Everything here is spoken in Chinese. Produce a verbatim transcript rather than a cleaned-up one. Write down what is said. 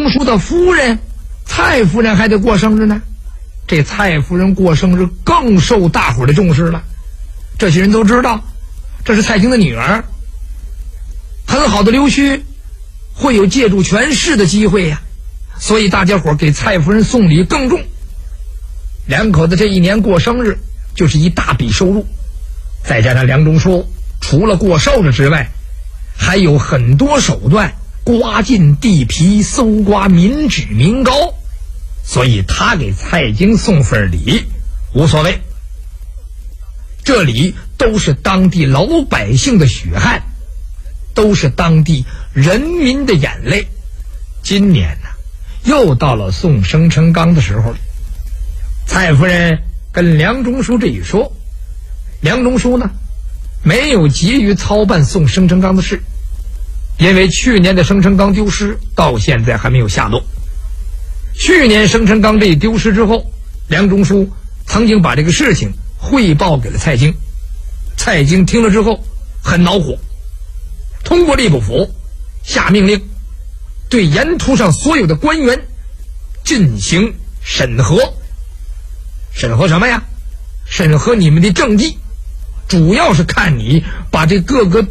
中书的夫人蔡夫人还得过生日呢，这蔡夫人过生日更受大伙的重视了。这些人都知道这是蔡京的女儿，很好的刘须会有借助权势的机会呀，所以大家伙给蔡夫人送礼更重。两口子这一年过生日就是一大笔收入，再加上梁中书除了过寿日之外，还有很多手段刮尽地皮，搜刮民脂民膏，所以他给蔡京送份礼无所谓。这里都是当地老百姓的血汗，都是当地人民的眼泪。今年呢，又到了送生辰纲的时候了。蔡夫人跟梁中书这一说，梁中书呢没有急于操办送生辰纲的事，因为去年的生辰纲丢失，到现在还没有下落。去年生辰纲这一丢失之后，梁中书曾经把这个事情汇报给了蔡京，蔡京听了之后很恼火，通过吏部府下命令对沿途上所有的官员进行审核。审核什么呀？审核你们的政绩，主要是看你把这各个